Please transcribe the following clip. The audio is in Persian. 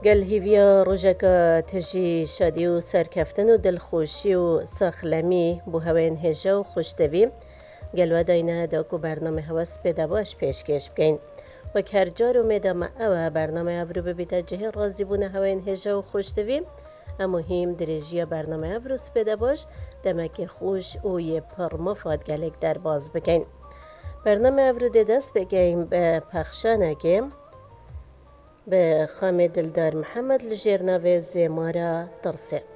گل هیویا روژکا تجی شادی و سرکفتن و دلخوشی و ساخلمی بو هوین هجا و خوشتوی گل و داینه دا کو برنامه هواس بدواش پیشکش بگین و کرجار و میدام اوه برنامه ابرو ببیتا جه رازی بونه هوین هجا و خوشتوی مهم درجی برنامه ابروس بدواش دمک خوش و یه پر مفاد گلک در باز بگین برنامه ابرو دست بگیم به پخشانه که به خام دلدار محمد لجرناوی زمارا ترسه